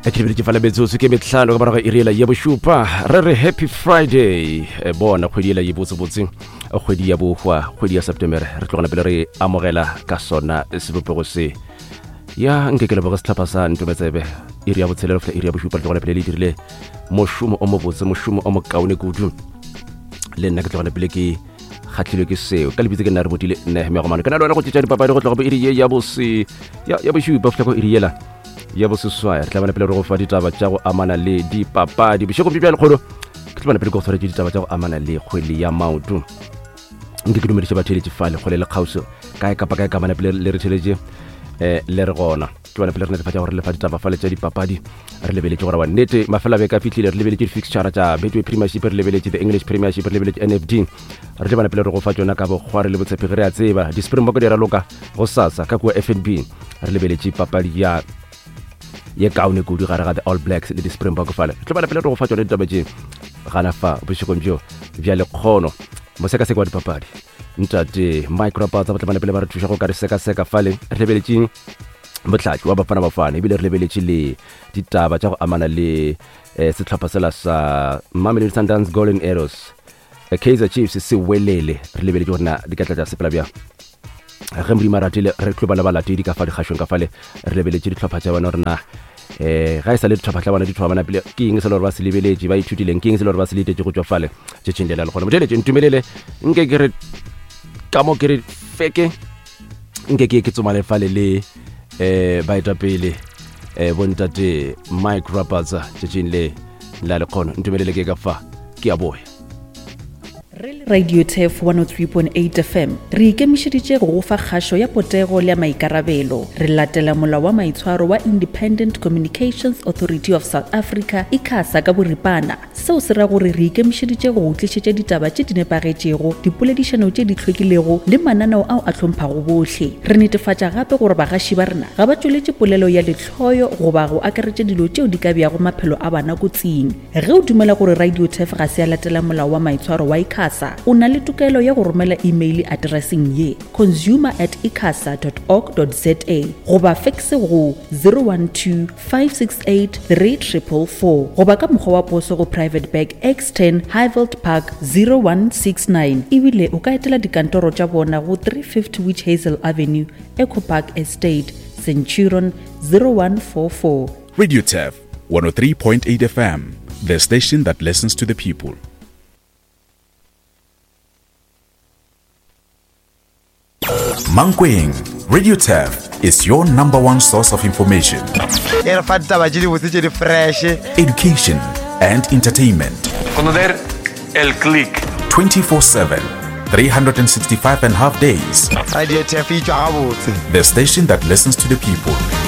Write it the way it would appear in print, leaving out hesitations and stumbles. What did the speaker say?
Akibili fala betso ke metlhano ka baraga irela ya boshupa re happy friday bona khwedi la yibotse botse khwedi ya bohwa khwedi ya september re tlogana pele re amogela ka sona sebopego se ya nkekele ba se tlhapa sa ntumetsebe iri ya botshelelo fela iri ya boshupa tlogana pele le dirile moshumo o mobotse moshumo o mokaone kudu le nna ke tlogana pele ke khatlhile ke seo ka lebitse ke nna re botile nne me go mane kana lona go tšetša dipapadi go tloga bo iri ya bose ya boshupa fela go iri yela ya boseswaya re tlabana pele re go fa ditaba tša go amana le dipapadi bešego bja lekgolo ke tlabana pele go tshwara ditaba tša go amana le kgwele ya maoto nke ke dumediše batheletše fale kgole le kgauso kae kapa kae kamana pele le re theletše le re gona ke bana pele re netefatša gore le fa ditaba fale tša dipapadi re lebeletše gore wa nnete mafela be ka fitlhile re lebeletše di-fixture tša betway premiership re lebeletše the english premiership re lebeletše nfd re tlabana pele re go fa tšona ka bokgware le botshepegi re a tseba di-springbok di raloka go sasa ka kua fnb re lebeletše papadi ya kaone kudu gare ga the all blacks le di-springbok fale tlo bana pele re go fa tsone ditaba tše gana fa bošegong bjo bja lekgono mosekaseka wa dipapadi ntate mike rapatsa ba tlabana pele ba re thuša go ka re sekaseka fale re lebeletše motlhatši wa bafana bafana ebile re lebeletše le ditaba tša go amana le setlhopha sela sa Mamelodi Sundowns golden arrows Kaizer Chiefs se welele re lebeletše gorena di ka tla tša sepela bja ge modimo a ratile re tlo ba latedi ka fa dikgašong ka fale re lebeletše ditlhopha tša bona gorena ga e sa le ditlhopha tša bona di thobana pele ke eng se le gore ba se lebeletše ba ithutileng ke eng se le gore ba se letetše go tswa fale tšetšeng lela le gona motheletše ntumelele nke ke re ka mo ke re feke nke ke tsomale fale le baetapele bontate Mike Rapatsa tšetšeng le la lekgono ntumelele ke ka fa ke a boya Radio TEF 103.8 FM re ikemišeditše go fa kgašo ya potego le ya maikarabelo re latela molao wa maitshwaro wa Independent Communications Authority of South Africa ICASA ka boripana seo se ra gore re ikemišeditše go tlišetša ditaba tše di nepagetšego dipoledišano tše di hlwekilego le mananeo ao a hlomphang bohle re netefatša gape gore bagaši ba rena ga ba tšweletše polelo ya lehloyo goba go akaretša dilo tšeo di ka bjago maphelo a bana kotsing ge o dumela gore Radio TEF ga se a latela molao wa maitshwaro wa ICASA o na le tokelo ya go romela email addressing ye consumer@icasa.org.za goba faxe go 012 568 3444 goba ka mokgwa wa poso go Private Bag X10 Highveld Park 0169 ebile o ka etela dikantoro tša bona go 350 Witch Hazel Avenue Eco Park Estate Centurion 0144 Radio TEF 103.8 FM, the station that listens to the people. Mankweng, Radio TEF is your number one source of information, education, and entertainment. Conocer el click 24/7, 365 and a half days. Radio TEF, the station that listens to the people.